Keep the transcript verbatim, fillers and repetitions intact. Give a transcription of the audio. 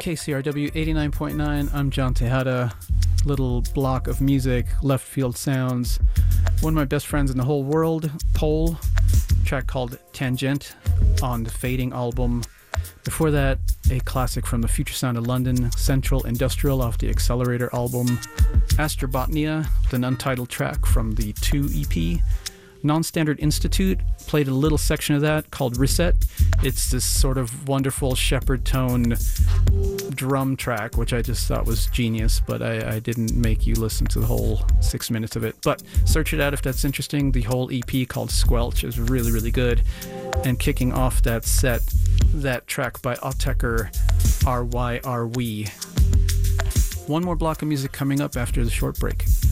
K C R W eighty-nine point nine. I'm John Tejada. Little block of music, left field sounds. One of my best friends in the whole world, Pole. Track called Tangent on the Fading album. Before that, a classic from the Future Sound of London, Central Industrial off the Accelerator album. Astrobotnia, an untitled track from the two E P. Non-Standard Institute, played a little section of that called Reset. It's this sort of wonderful shepherd tone drum track, which I just thought was genius, but I, I didn't make you listen to the whole six minutes of it. But search it out if that's interesting. The whole E P called Squelch is really, really good. And kicking off that set, that track by Autechre, R Y R We. One more block of music coming up after the short break.